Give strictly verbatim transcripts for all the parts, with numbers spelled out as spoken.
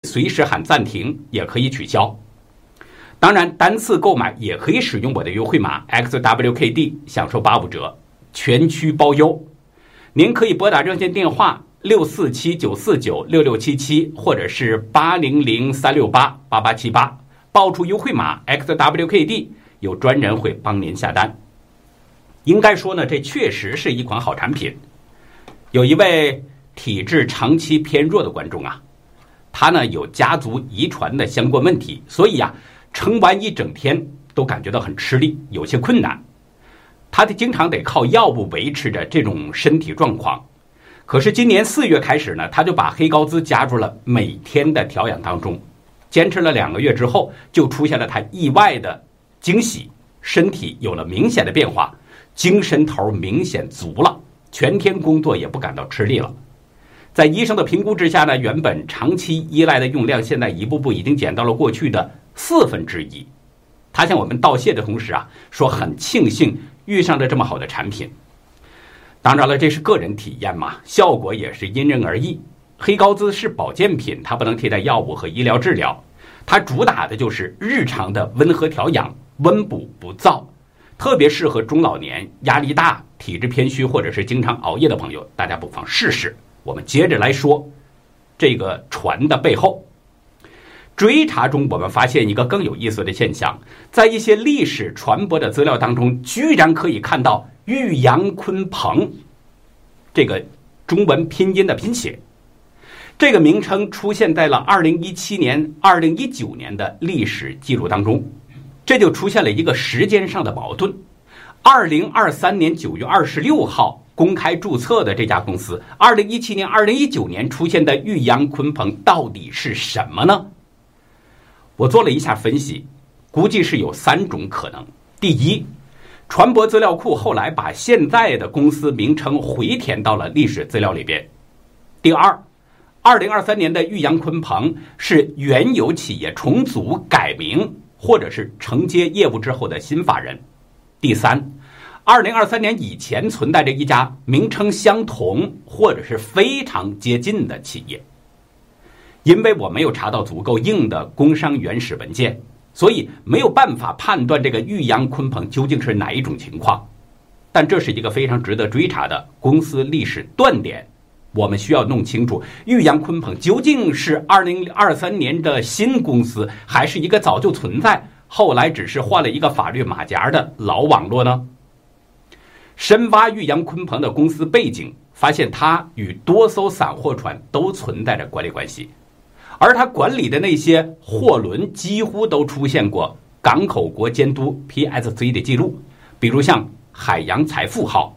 随时喊暂停，也可以取消。当然，单次购买也可以使用我的优惠码 X W K D 享受八五折，全区包邮。您可以拨打热线电话六四七九四九六六七七，或者是八零零三六八八八七八，报出优惠码 X W K D， 有专人会帮您下单。应该说呢，这确实是一款好产品。有一位体质长期偏弱的观众啊，他呢有家族遗传的相关问题，所以啊撑完一整天都感觉到很吃力，有些困难。他得经常得靠药物维持着这种身体状况。可是今年四月开始呢，他就把黑高兹加入了每天的调养当中，坚持了两个月之后，就出现了他意外的惊喜，身体有了明显的变化，精神头明显足了，全天工作也不感到吃力了。在医生的评估之下呢，原本长期依赖的用量现在一步步已经减到了过去的四分之一。他向我们道谢的同时啊，说很庆幸遇上了这么好的产品。当然了，这是个人体验嘛，效果也是因人而异。黑高兹是保健品，它不能替代药物和医疗治疗，它主打的就是日常的温和调养，温补不燥，特别适合中老年、压力大、体质偏虚或者是经常熬夜的朋友，大家不妨试试。我们接着来说这个传的背后。追查中我们发现一个更有意思的现象，在一些历史传播的资料当中，居然可以看到玉阳鲲鹏这个中文拼音的拼写。这个名称出现在了二零一七年、二零一九年的历史记录当中，这就出现了一个时间上的矛盾。二零二三年九月二十六号公开注册的这家公司，二零一七年、二零一九年出现的玉阳鲲鹏到底是什么呢？我做了一下分析，估计是有三种可能。第一，传播资料库后来把现在的公司名称回填到了历史资料里边。第二，二零二三年的玉阳鲲鹏是原有企业重组改名或者是承接业务之后的新法人。第三，二零二三年以前存在着一家名称相同或者是非常接近的企业。因为我没有查到足够硬的工商原始文件，所以没有办法判断这个玉阳鲲鹏究竟是哪一种情况。但这是一个非常值得追查的公司历史断点，我们需要弄清楚玉阳鲲鹏究竟是二零二三年的新公司，还是一个早就存在后来只是换了一个法律马甲的老网络呢？深挖玉阳鲲鹏的公司背景，发现它与多艘散货船都存在着关联关系，而他管理的那些货轮几乎都出现过港口国监督 P S C 的记录，比如像海洋财富号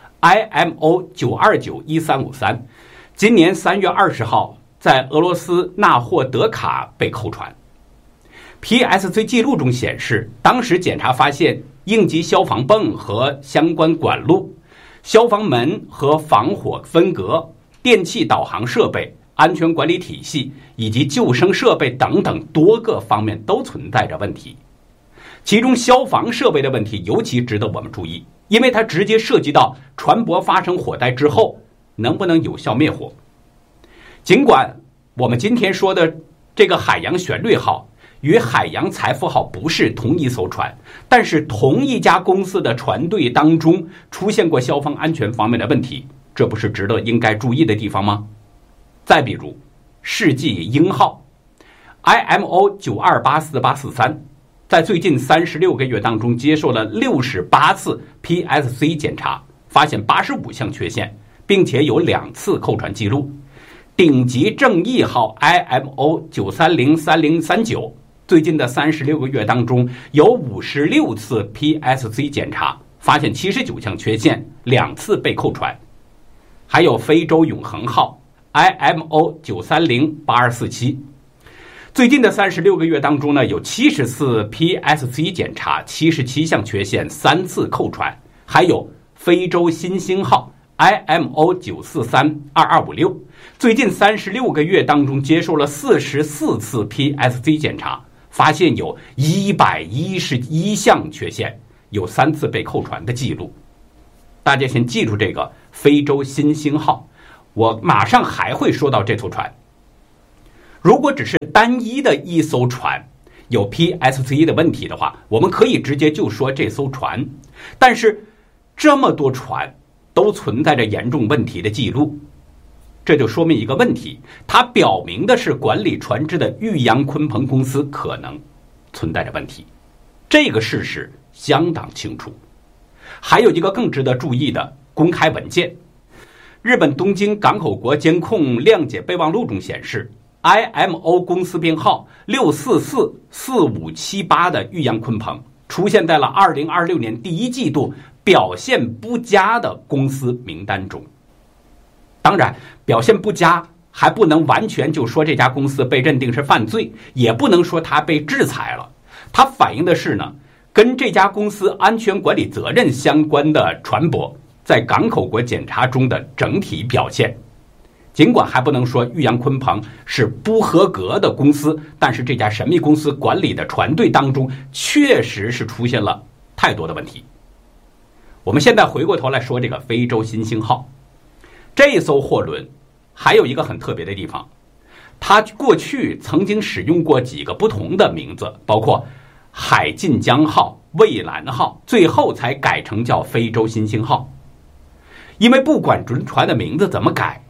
I M O 九二九一三五三， 今年三月二十号在俄罗斯纳霍德卡被扣船。 P S C 记录中显示，当时检查发现应急消防泵和相关管路、消防门和防火分隔、电气导航设备、安全管理体系以及救生设备等等多个方面都存在着问题。其中消防设备的问题尤其值得我们注意，因为它直接涉及到船舶发生火灾之后能不能有效灭火。尽管我们今天说的这个海洋旋律号与海洋财富号不是同一艘船，但是同一家公司的船队当中出现过消防安全方面的问题，这不是值得应该注意的地方吗？再比如世纪鹰号 I M O 九二八四八四三， 在最近三十六个月当中接受了六十八次 P S C 检查，发现八十五项缺陷，并且有两次扣船记录。顶级正义号 I M O 九三零三零三九， 最近的三十六个月当中有五十六次 P S C 检查，发现七十九项缺陷，两次被扣船。还有非洲永恒号 I M O 九三零八二四七， 最近的三十六个月当中呢，有七十次 P S C 检查，七十七项缺陷，三次扣船。还有非洲新星号 I M O 九四三二二五六， 最近三十六个月当中接受了四十四次 P S C 检查，发现有一百一十一项缺陷，有三次被扣船的记录。大家先记住这个非洲新星号，我马上还会说到这艘船。 如果只是单一的一艘船有 P S C 的问题的话，我们可以直接就说这艘船。但是这么多船都存在着严重问题的记录，这就说明一个问题，它表明的是管理船只的裕阳鲲鹏公司可能存在着问题，这个事实相当清楚。还有一个更值得注意的公开文件，日本东京港口国监控谅解备忘录中显示， I M O 公司编号六四四四五七八的裕阳鲲鹏出现在了二零二六年第一季度表现不佳的公司名单中。当然，表现不佳还不能完全就说这家公司被认定是犯罪，也不能说它被制裁了。它反映的是呢，跟这家公司安全管理责任相关的船舶在港口国检查中的整体表现。尽管还不能说裕阳鲲鹏是不合格的公司，但是这家神秘公司管理的船队当中确实是出现了太多的问题。我们现在回过头来说这个非洲新星号，这艘货轮还有一个很特别的地方，它过去曾经使用过几个不同的名字，包括海晋江号、蔚蓝号，最后才改成叫非洲新星号。因为不管轮船的名字怎么改，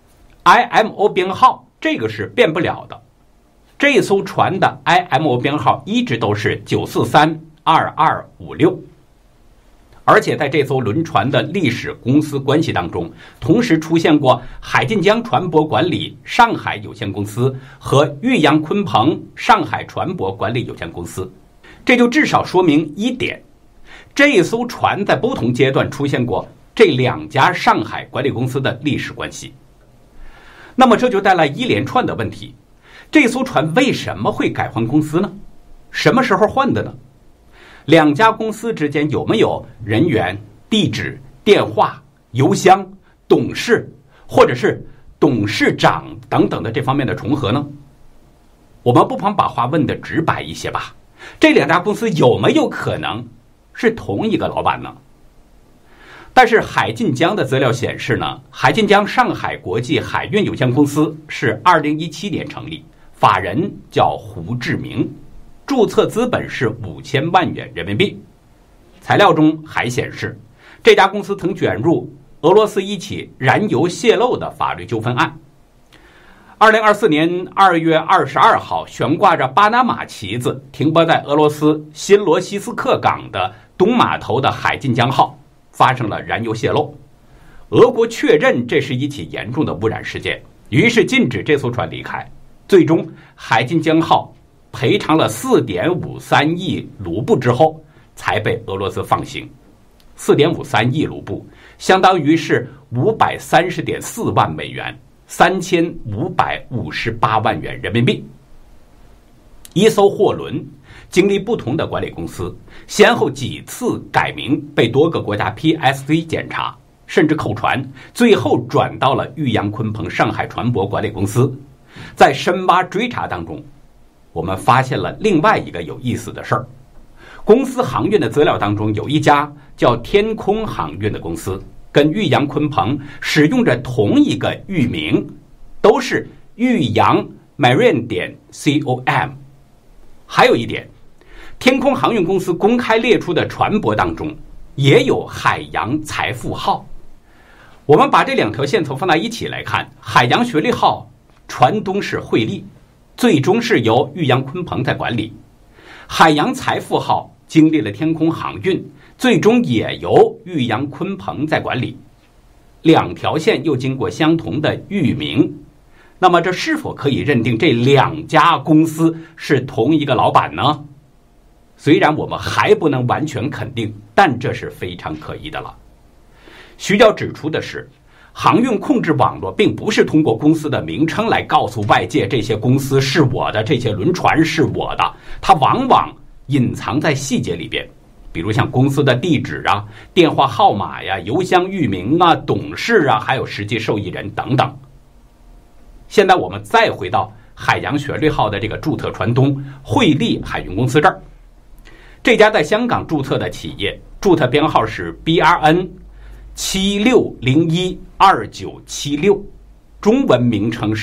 I M O 编号这个是变不了的，这艘船的 I M O 编号一直都是九四三二二五六。而且在这艘轮船的历史公司关系当中，同时出现过海晋江船舶管理上海有限公司和裕阳鲲鹏上海船舶管理有限公司。这就至少说明一点，这艘船在不同阶段出现过这两家上海管理公司的历史关系。那么这就带来一连串的问题，这艘船为什么会改换公司呢？什么时候换的呢？两家公司之间有没有人员、地址、电话、邮箱、董事或者是董事长等等的这方面的重合呢？我们不妨把话问得直白一些吧，这两家公司有没有可能是同一个老板呢？但是海晋江的资料显示呢，海晋江上海国际海运有限公司是二零一七年成立，法人叫胡志明，注册资本是五千万元人民币。材料中还显示，这家公司曾卷入俄罗斯一起燃油泄漏的法律纠纷案。二零二四年二月二十二号，悬挂着巴拿马旗子停泊在俄罗斯新罗西斯克港的东码头的海晋江号发生了燃油泄漏，俄国确认这是一起严重的污染事件，于是禁止这艘船离开。最终海晋江号赔偿了 四点五三亿卢布之后才被俄罗斯放行。 四点五三亿卢布相当于是 五百三十点四万美元，三千五百五十八万元人民币。一艘货轮经历不同的管理公司，先后几次改名，被多个国家 P S C 检查，甚至扣船，最后转到了裕阳鲲鹏上海船舶管理公司。在深挖追查当中，我们发现了另外一个有意思的事儿。公司航运的资料当中，有一家叫天空航运的公司，跟裕阳鲲鹏使用着同一个域名，都是裕阳 Marine 点 com。 还有一点，天空航运公司公开列出的船舶当中也有海洋财富号。我们把这两条线头放在一起来看，海洋学历号船东是惠利，最终是由裕阳鲲鹏在管理。海洋财富号经历了天空航运，最终也由裕阳鲲鹏在管理。两条线又经过相同的域名，那么这是否可以认定这两家公司是同一个老板呢？虽然我们还不能完全肯定，但这是非常可疑的了。需要指出的是，航运控制网络并不是通过公司的名称来告诉外界这些公司是我的，这些轮船是我的，它往往隐藏在细节里边，比如像公司的地址啊、电话号码呀、邮箱域名啊、董事啊，还有实际受益人等等。现在我们再回到海洋学历号的这个注册船东惠利海运公司这儿，这家在香港注册的企业，注册编号是 B R N 七六零一二九七六，中文名称是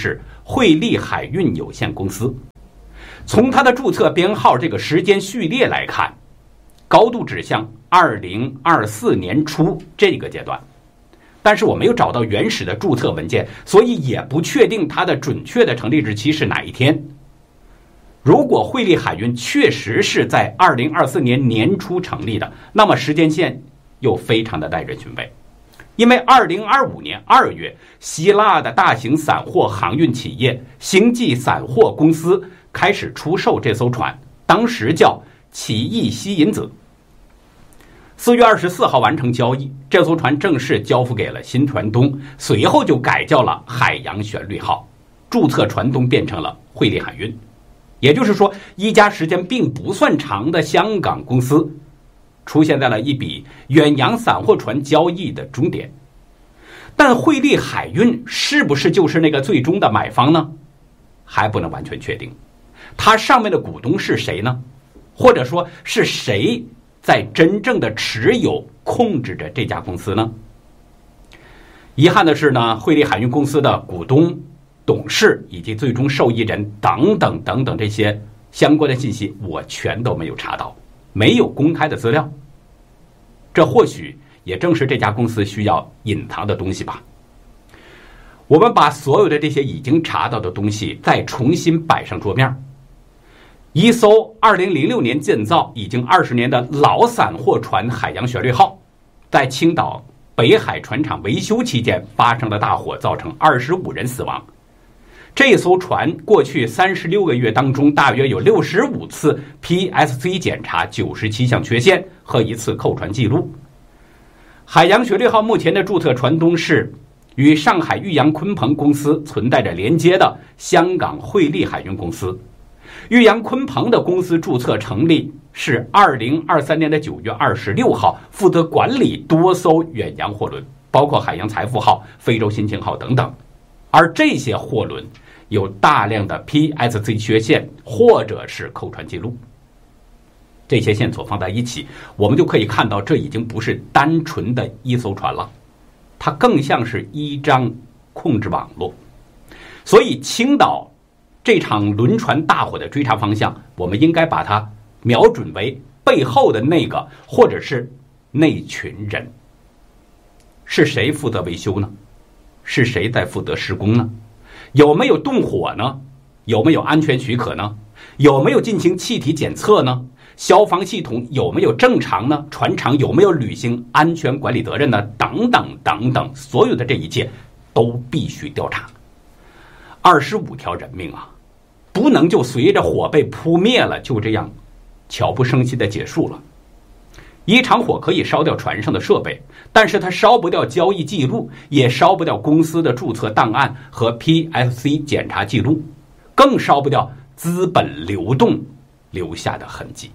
汇利海运有限公司。从它的注册编号这个时间序列来看，高度指向二零二四年初这个阶段，但是我没有找到原始的注册文件，所以也不确定它的准确的成立日期是哪一天。如果汇利海运确实是在二零二四年年初成立的，那么时间线又非常的耐人寻味。因为二零二五年二月，希腊的大型散货航运企业星际散货公司开始出售这艘船，当时叫奇异西银子。四月二十四号完成交易，这艘船正式交付给了新船东，随后就改叫了海洋旋律号，注册船东变成了汇利海运。也就是说，一家时间并不算长的香港公司出现在了一笔远洋散货船交易的终点。但汇利海运是不是就是那个最终的买方呢？还不能完全确定。它上面的股东是谁呢？或者说是谁在真正的持有控制着这家公司呢？遗憾的是呢，汇利海运公司的股东、董事以及最终受益人等等等等这些相关的信息我全都没有查到，没有公开的资料。这或许也正是这家公司需要隐藏的东西吧。我们把所有的这些已经查到的东西再重新摆上桌面。一艘二零零六年建造、已经二十年的老散货船海洋旋律号，在青岛北海船厂维修期间发生了大火，造成二十五人死亡。这艘船过去三十六个月当中，大约有六十五次 P S C 检查，九十七项缺陷和一次扣船记录。海洋旋律号目前的注册船东是与上海裕洋鲲鹏公司存在着连接的香港汇利海运公司。裕洋鲲鹏的公司注册成立是二零二三年的九月二十六号，负责管理多艘远洋货轮，包括海洋财富号、非洲新青号等等。而这些货轮有大量的 P S C 缺陷或者是扣船记录。这些线索放在一起，我们就可以看到，这已经不是单纯的一艘船了，它更像是一张控制网络。所以青岛这场轮船大火的追查方向，我们应该把它瞄准为背后的那个或者是那群人。是谁负责维修呢？是谁在负责施工呢？有没有动火呢？有没有安全许可呢？有没有进行气体检测呢？消防系统有没有正常呢？船厂有没有履行安全管理责任呢？等等等等，所有的这一切都必须调查。二十五条人命啊，不能就随着火被扑灭了，就这样悄不声息的结束了。一场火可以烧掉船上的设备，但是它烧不掉交易记录，也烧不掉公司的注册档案和 P S C 检查记录，更烧不掉资本流动留下的痕迹。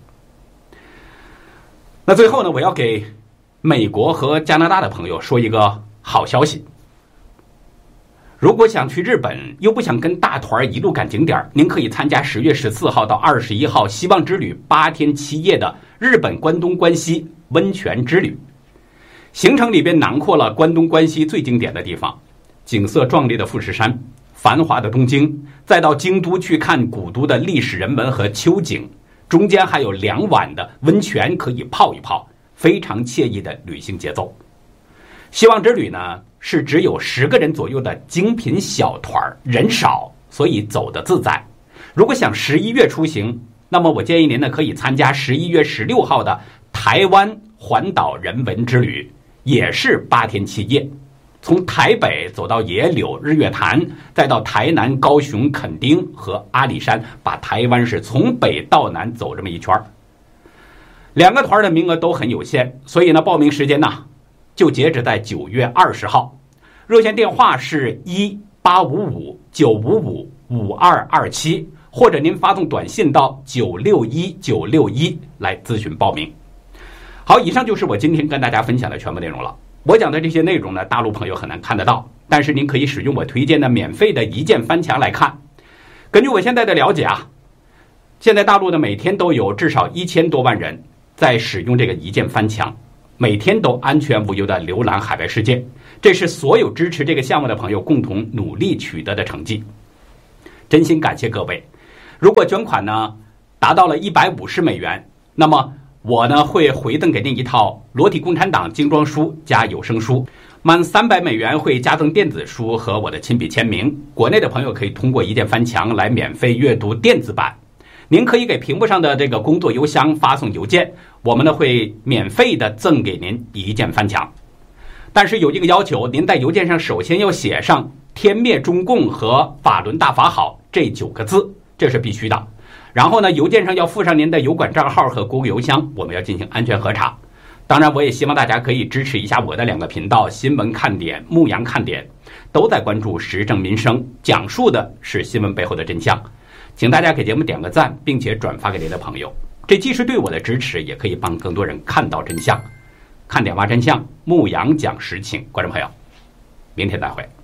那最后呢，我要给美国和加拿大的朋友说一个好消息。如果想去日本又不想跟大团一路赶景点，您可以参加十月十四号到二十一号希望之旅八天七夜的日本关东关西温泉之旅。行程里边囊括了关东关西最经典的地方，景色壮丽的富士山，繁华的东京，再到京都去看古都的历史人文和秋景，中间还有两晚的温泉可以泡一泡，非常惬意的旅行节奏。希望之旅呢是只有十个人左右的精品小团，人少，所以走得自在。如果想十一月出行，那么我建议您呢可以参加十一月十六号的台湾环岛人文之旅，也是八天七夜，从台北走到野柳、日月潭，再到台南、高雄、垦丁和阿里山，把台湾是从北到南走这么一圈。两个团的名额都很有限，所以呢报名时间呢就截止在九月二十号，热线电话是一八五五九五五五二二七，或者您发送短信到九六一九六一来咨询报名。好，以上就是我今天跟大家分享的全部内容了。我讲的这些内容呢，大陆朋友很难看得到，但是您可以使用我推荐的免费的一键翻墙来看。根据我现在的了解啊，现在大陆的每天都有至少一千多万人在使用这个一键翻墙，每天都安全无忧的浏览海外世界，这是所有支持这个项目的朋友共同努力取得的成绩。 真心感谢各位。如果捐款呢达到了一百五十美元，那么我呢会回赠给您一套裸体共产党精装书加有声书，满三百美元会加赠电子书和我的亲笔签名。国内的朋友可以通过一键翻墙来免费阅读电子版。您可以给屏幕上的这个工作邮箱发送邮件，我们呢会免费的赠给您一键翻墙。但是有一个要求，您在邮件上首先要写上天灭中共和法轮大法好这九个字，这是必须的。然后呢，邮件上要附上您的油管账号和公共邮箱，我们要进行安全核查。当然，我也希望大家可以支持一下我的两个频道，新闻看点、牧羊看点，都在关注时政民生，讲述的是新闻背后的真相。请大家给节目点个赞，并且转发给您的朋友，这既是对我的支持，也可以帮更多人看到真相。看点挖真相，牧羊讲实情，观众朋友，明天再会。